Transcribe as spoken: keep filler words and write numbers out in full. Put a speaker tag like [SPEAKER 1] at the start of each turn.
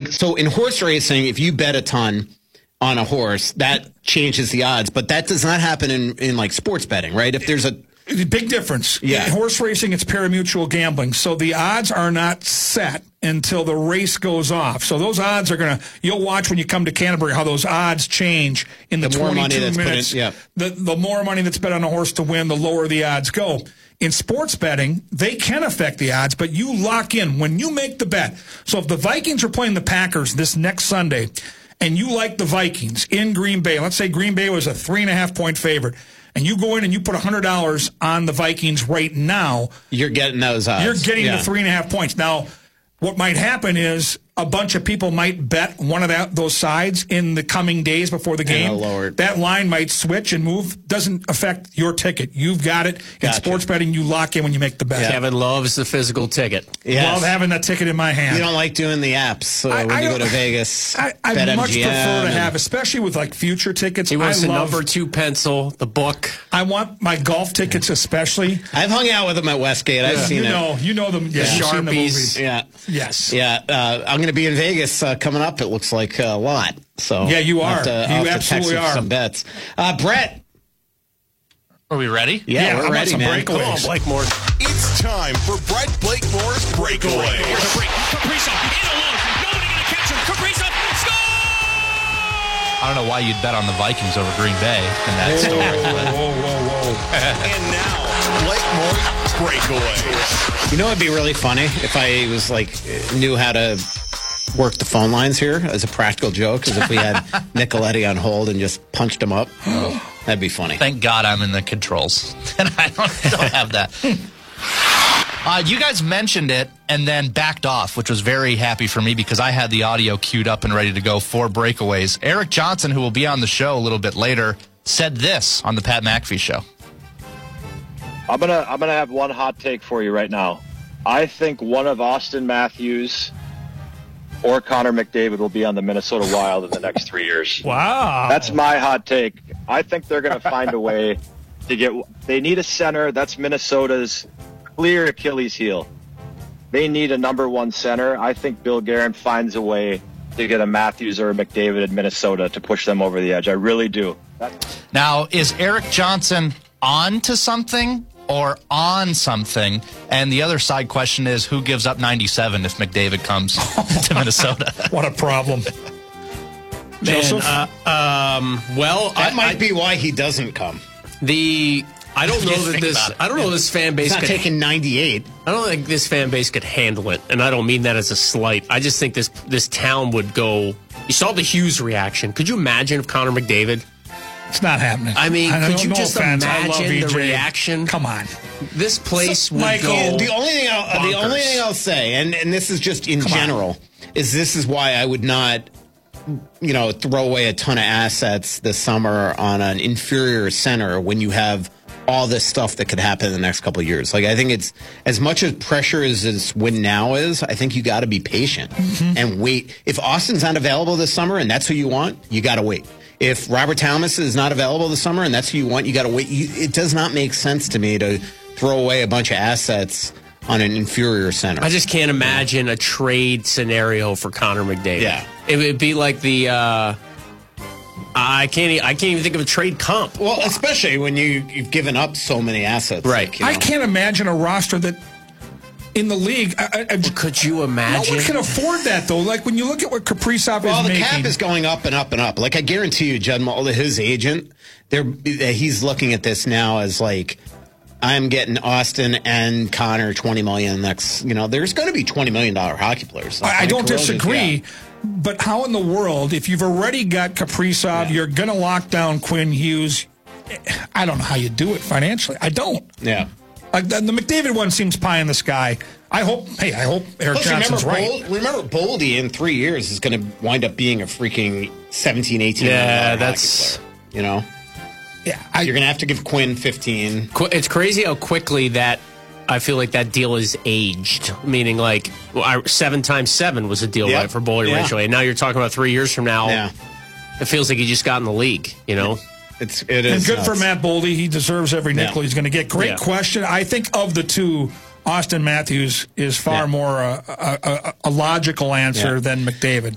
[SPEAKER 1] like, so in horse racing, if you bet a ton on a horse, that changes the odds. But that does not happen in, in like sports betting, right? If there's a
[SPEAKER 2] big difference.
[SPEAKER 1] Yeah.
[SPEAKER 2] In horse racing, it's parimutuel gambling. So the odds are not set until the race goes off. So those odds are going to, you'll watch when you come to Canterbury how those odds change in the,
[SPEAKER 1] The more money
[SPEAKER 2] twenty-two
[SPEAKER 1] that's put in-
[SPEAKER 2] minutes.
[SPEAKER 1] yeah.
[SPEAKER 2] the, the more money that's bet on a horse to win, the lower the odds go. In sports betting, they can affect the odds, but you lock in when you make the bet. So if the Vikings are playing the Packers this next Sunday, and you like the Vikings in Green Bay, let's say Green Bay was a three and a half point favorite, and you go in and you put one hundred dollars on the Vikings right now,
[SPEAKER 1] you're getting those odds.
[SPEAKER 2] you're getting
[SPEAKER 1] Yeah.
[SPEAKER 2] the three and a half points. Now, what might happen is a bunch of people might bet one of that, those sides in the coming days before the game.
[SPEAKER 1] they'll lower it.
[SPEAKER 2] That line might switch and move. Doesn't affect your ticket. You've got it. In
[SPEAKER 1] Gotcha.
[SPEAKER 2] sports betting, you lock in when you make the bet.
[SPEAKER 3] Kevin loves the physical ticket.
[SPEAKER 1] Yes.
[SPEAKER 2] Love having that ticket in my hand.
[SPEAKER 1] You don't like doing the apps so
[SPEAKER 2] I-
[SPEAKER 1] when
[SPEAKER 2] I
[SPEAKER 1] you go
[SPEAKER 2] don't-
[SPEAKER 1] to Vegas.
[SPEAKER 2] I, I
[SPEAKER 1] BetMGM
[SPEAKER 2] much prefer to
[SPEAKER 1] and-
[SPEAKER 2] have, especially with like future tickets.
[SPEAKER 3] He wants
[SPEAKER 2] I
[SPEAKER 3] the
[SPEAKER 2] love,
[SPEAKER 3] number two pencil, the book.
[SPEAKER 2] I want my golf tickets, especially.
[SPEAKER 1] I've hung out with them at Westgate. I've seen
[SPEAKER 2] you
[SPEAKER 1] it.
[SPEAKER 2] know, you know them. Yeah,
[SPEAKER 3] The
[SPEAKER 2] you've seen the
[SPEAKER 3] Sharpies.
[SPEAKER 2] movies.
[SPEAKER 1] Yeah.
[SPEAKER 2] Yes.
[SPEAKER 1] Yeah. Uh, I'm going to be in Vegas uh, coming up. It looks like a lot. So
[SPEAKER 2] Yeah, you
[SPEAKER 1] I'll have
[SPEAKER 2] are.
[SPEAKER 1] to-
[SPEAKER 2] You
[SPEAKER 1] I'll have to
[SPEAKER 2] absolutely
[SPEAKER 1] text you
[SPEAKER 2] are.
[SPEAKER 1] some bets. Uh, Brett.
[SPEAKER 4] Are we ready?
[SPEAKER 1] Yeah,
[SPEAKER 2] Yeah, how
[SPEAKER 1] we're
[SPEAKER 2] about
[SPEAKER 1] ready,
[SPEAKER 2] some
[SPEAKER 1] man.
[SPEAKER 2] breakaways?
[SPEAKER 3] Come on, Blakemore.
[SPEAKER 5] It's time for Brett Blakemore's Breakaway.
[SPEAKER 4] Here's a break. Kaprizov in alone. Nobody going to catch him. Kaprizov score! I don't know why you'd bet on the Vikings over Green Bay in that
[SPEAKER 2] Whoa,
[SPEAKER 4] story. but-
[SPEAKER 2] whoa, whoa, whoa.
[SPEAKER 5] And now, Blakemore's Breakaway.
[SPEAKER 1] You know, it'd be really funny if I was like knew how to work the phone lines here as a practical joke. As if we had Nicoletti on hold and just punched him up. That'd be funny.
[SPEAKER 4] Thank God I'm in the controls. And I don't, don't have that. Uh, you guys mentioned it and then backed off, which was very happy for me because I had the audio queued up and ready to go for breakaways. Eric Johnson, who will be on the show a little bit later, said this on the Pat McAfee show.
[SPEAKER 6] I'm gonna I'm gonna have one hot take for you right now. I think one of Austin Matthews or Connor McDavid will be on the Minnesota Wild in the next three years.
[SPEAKER 2] Wow.
[SPEAKER 6] That's my hot take. I think they're gonna find a way to get. They need a center. That's Minnesota's clear Achilles heel. They need a number one center. I think Bill Guerin finds a way to get a Matthews or a McDavid in Minnesota to push them over the edge. I really do. That's-
[SPEAKER 4] Now, is Eric Johnson on to something or on something? And the other side question is, who gives up ninety-seven if McDavid comes to Minnesota?
[SPEAKER 2] What a problem.
[SPEAKER 3] Man,
[SPEAKER 2] Joseph?
[SPEAKER 3] uh, um, well,
[SPEAKER 1] That
[SPEAKER 3] I,
[SPEAKER 1] might
[SPEAKER 3] I,
[SPEAKER 1] be why he doesn't come.
[SPEAKER 3] the. I don't know
[SPEAKER 4] Just
[SPEAKER 3] that
[SPEAKER 4] think
[SPEAKER 3] this.
[SPEAKER 4] about it.
[SPEAKER 3] I don't know this fan base
[SPEAKER 1] He's not
[SPEAKER 3] could.
[SPEAKER 1] taking ninety-eight.
[SPEAKER 3] I don't think this fan base could handle it, and I don't mean that as a slight. I just think this this town would go. You saw the Hughes reaction. Could you imagine if Connor McDavid?
[SPEAKER 2] It's not happening.
[SPEAKER 3] I mean,
[SPEAKER 2] I
[SPEAKER 3] could
[SPEAKER 2] don't-
[SPEAKER 3] you
[SPEAKER 2] no
[SPEAKER 3] just
[SPEAKER 2] offense. I love
[SPEAKER 3] imagine the
[SPEAKER 2] E J.
[SPEAKER 3] reaction?
[SPEAKER 2] Come on.
[SPEAKER 3] This place would
[SPEAKER 2] Michael,
[SPEAKER 3] go.
[SPEAKER 1] The only thing I'll, the
[SPEAKER 3] bonkers.
[SPEAKER 1] only thing I'll say, and, and this is just in
[SPEAKER 2] Come on.
[SPEAKER 1] general, is this is why I would not, you know, throw away a ton of assets this summer on an inferior center when you have all this stuff that could happen in the next couple of years. Like, I think it's as much as pressure as this win now is, I think you got to be patient and wait. If Austin's not available this summer and that's who you want, you got to wait. If Robert Thomas is not available this summer and that's who you want, you got to wait. You, it does not make sense to me to throw away a bunch of assets on an inferior center.
[SPEAKER 3] I just can't imagine a trade scenario for Connor McDavid.
[SPEAKER 1] Yeah.
[SPEAKER 3] It would be like the. Uh, I can't. e- I can't even think of a trade comp.
[SPEAKER 1] Well, especially when you, you've given up so many assets.
[SPEAKER 3] Right.
[SPEAKER 1] Like, you
[SPEAKER 2] I
[SPEAKER 1] know.
[SPEAKER 2] can't imagine a roster that in the league. I, I, I,
[SPEAKER 3] Could you
[SPEAKER 2] no
[SPEAKER 3] imagine?
[SPEAKER 2] one can afford that, though. Like, when you look at what Kaprizov
[SPEAKER 1] Well,
[SPEAKER 2] is
[SPEAKER 1] the
[SPEAKER 2] making.
[SPEAKER 1] cap is going up and up and up. Like, I guarantee you, Judd Mulder, his agent, they're, he's looking at this now as like, I'm getting Austin and Connor twenty million dollars next. You know, there's going to be twenty million dollars hockey players.
[SPEAKER 2] I, I don't
[SPEAKER 1] Corrosive,
[SPEAKER 2] disagree.
[SPEAKER 1] yeah.
[SPEAKER 2] But how in the world, if you've already got Kaprizov,
[SPEAKER 1] Yeah.
[SPEAKER 2] you're going to lock down Quinn Hughes? I don't know how you do it financially. I don't.
[SPEAKER 1] Yeah.
[SPEAKER 2] Like the, the McDavid one seems pie in the sky. I hope. Hey, I hope Eric
[SPEAKER 1] Plus,
[SPEAKER 2] Johnson's
[SPEAKER 1] remember,
[SPEAKER 2] right.
[SPEAKER 1] Bold, remember, Boldy in three years is going to wind up being a freaking seventeen, eighteen
[SPEAKER 3] Yeah,
[SPEAKER 1] million dollar
[SPEAKER 3] that's-
[SPEAKER 1] hockey player. You know?
[SPEAKER 2] Yeah, I,
[SPEAKER 1] You're going to have to give Quinn fifteen.
[SPEAKER 3] Qu- It's crazy how quickly that I feel like that deal is aged. Meaning, like well, I, seven times seven was a deal
[SPEAKER 1] Yep.
[SPEAKER 3] right for Boldy
[SPEAKER 1] Yeah.
[SPEAKER 3] Rachel, and now you're talking about three years from now.
[SPEAKER 1] Yeah.
[SPEAKER 3] It feels like he just got in the league. You know.
[SPEAKER 1] It's, it is
[SPEAKER 2] and good
[SPEAKER 1] nuts.
[SPEAKER 2] for Matt Boldy. He deserves every nickel
[SPEAKER 1] Yeah.
[SPEAKER 2] he's going to get. Great
[SPEAKER 3] Yeah.
[SPEAKER 2] question. I think of the two, Austin Matthews is far
[SPEAKER 1] Yeah.
[SPEAKER 2] more uh, a, a, a logical answer
[SPEAKER 1] Yeah.
[SPEAKER 2] than McDavid.